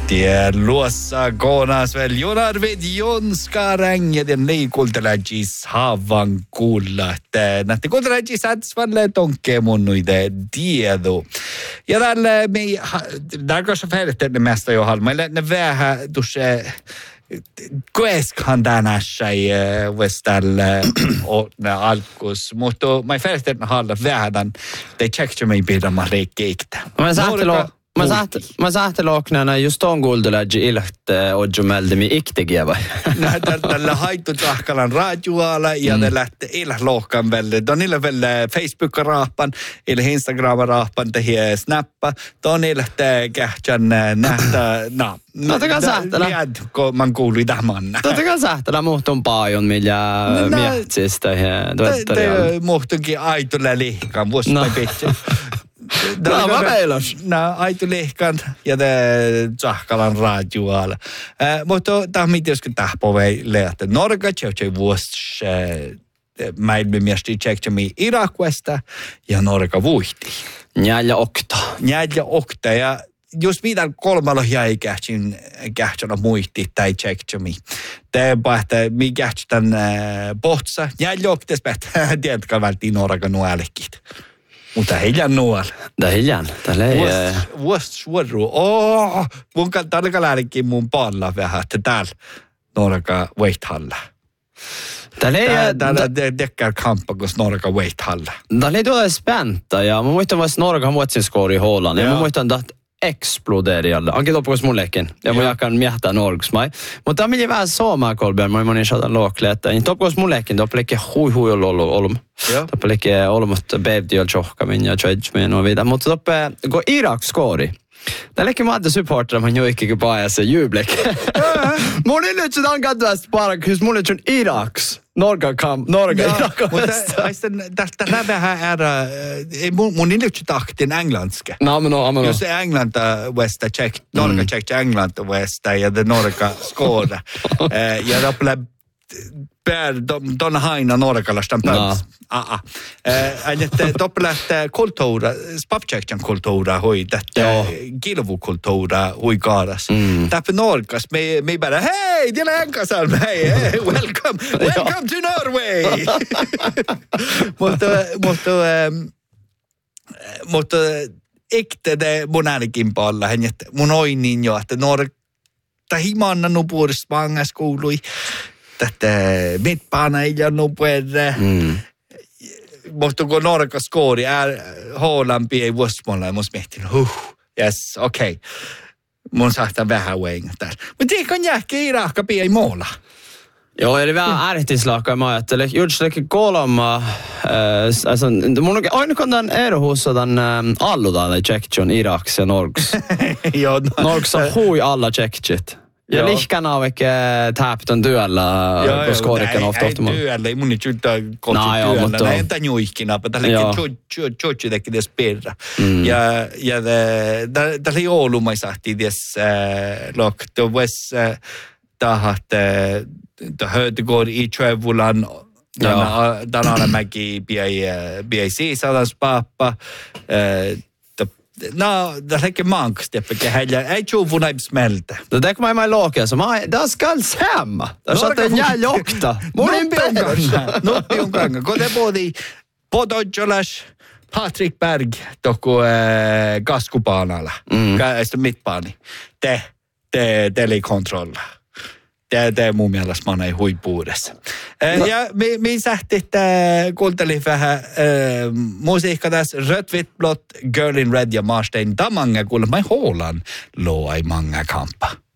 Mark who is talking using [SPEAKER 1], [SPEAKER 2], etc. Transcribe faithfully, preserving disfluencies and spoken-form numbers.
[SPEAKER 1] Det luossa koonas veel Jonarved Jonska rängeden nei kultelagis havan kuulla. Nähti kultelagis ätsvalle tonke munnuide diedu. Ja tällä me tarkoissa färdet mesta jo halmaille ne vähän tuossa Kueskan tänässä ei väställä ole alkus, mutta mä färdet halla vähän te tjekkö me pidämään reikkeiktä.
[SPEAKER 2] Mä sahtelo Mä saht, mä sahtelooknana just on kuultelaji ilht odjumeldemi iktegieva.
[SPEAKER 1] Tällä haittu tahkalan radioala ja ne lähtee ilahlohkan välle. Donilla välle Facebook-raapan, illa Instagram-raapan, tehiä snappa. Donilla kähtsän nähtä, no.
[SPEAKER 2] Tottakaan sahtela.
[SPEAKER 1] Miad, kun mä kuulin tämän.
[SPEAKER 2] Tottakaan sahtela muhtun paljon, millä miehtsistä.
[SPEAKER 1] Te muhtunkin aitulle lihkan, vuosi tai pitkä.
[SPEAKER 2] No, mä meilos.
[SPEAKER 1] No, aitu lehkan ja te tsahkalan radioalla. Äh, mutta tämä on mitä, jos tahpovei lehtä. Norga tjevtjei vuosi mäilmi miesti tjektjemi Irakuesta ja Norga vuihti.
[SPEAKER 2] Njälja okta.
[SPEAKER 1] Njälja okta ja jos mitä kolmalla jäi kähtsin kähtsana muihti tai tjektjemi. Te pähtä, mi kähtsitän pohtsa. Njälja oktes pähtä, tiedätkö välttiin Norga nuälekit. Mutta hiljan nuol.
[SPEAKER 2] Tää hiljan. Täällä ei...
[SPEAKER 1] Vuost suoru. Oh, mun tarka lähdekin mun palla vähän, että täällä Norga Weithalla.
[SPEAKER 2] Täällä ei...
[SPEAKER 1] Täällä dekkar kampa, kun Norga Weithalla.
[SPEAKER 2] Täällä ei tule späntä, ja mä muistan vasta Norga muutsin skoori Holland. Ja mä muistan, että explodeeri alla. Ankin loppukas mullekin. Ja mä jakan miehtää Norgs mai. Mutta tämä meni vähän soomaa kolbeen. Mä monin saatan luokleetta. Niin loppukas mullekin. Tämä oli hui hui ollut olum. Tämä oli olumut beivti jo tjohkamin ja tjöjjmin och vidare. Mutta tämä kun Irak skoori. Tämä oli mä supportera man joikkikin paajassa jublik. Mun ei nyt sitä katsoa bara, koska mun on Iraks. Norga kam, Norga ja, Irak
[SPEAKER 1] mutta tästä vähän ära, mun ei nyt sitä aktin englandska.
[SPEAKER 2] No, men no, men no.
[SPEAKER 1] Jos Englanta Westa Czech, Norga Czech Englanta Westa ja det Norga skåda. Ja rappla bär de de haina norrakalastan päivä. Ah ah. Eh että topplat kulttuura, spapchecken kulttuura hoi tätä kilvukulttuura hoi kaaras. Täpä Norgas me me bara hei, det är Enkasalm. Hej, welcome. Welcome to Norway. Mutta mutta mutta ekte det mun ainakin palla hän että mun oin niin jo että Norga himanna nu puolesta vangas kuului. Tätä mittpaana ei ole nopeaa. Mm. Mutta kun Norga skoori, Hollanti ei vuosimolla, ja mun miettinyt, huh, yes, okei. Okay. Mun saattaa vähän wenga täällä. Mutta eikö jähki Irakka ei moola?
[SPEAKER 2] Joo, eli vähän ärhtislahkaa mä ajattelin. Juuri kolma, äh, alltså, mun on ainakaan tämän erohuussa tämän äh, allutaan, eli tjektjon Iraks ja Norgs.
[SPEAKER 1] Joo.
[SPEAKER 2] Norgs on hui alla tjektjit. Ja lihkan av ikke täptön työllä, koska koodikken ofta ofta.
[SPEAKER 1] Ei työllä, ei mun ei tyyttä kohti työllä. Näin entä juikkina, mutta tällä ei tjotsi teki des perra. Ja tällä ei ollut, mä sahti des lokto, ves tahat, höyti koodi i tjövulan, tänä mäki biei siisadans pappa, no, det räcker mank steppeke heller. Ei tjuvu näin smältä.
[SPEAKER 2] Det där kommer jag låka så man där ska hemma. Där satt en jävla jokta. Monin
[SPEAKER 1] päivässä. No, on kanga. Kun te bodi Pododjolas Patrick Berg toku äh, kaskupaanalla. Mm. Käistä mittpaani. Te te telekontrolla. Det det mun mielestä man ei huippuudessa. No. Ja me me sähti että kuuntelin vähän äh, musiikka tässä Rött Vitt Blått Girl in Red ja Marstein Damange kuulemma Holland loi manga kampa.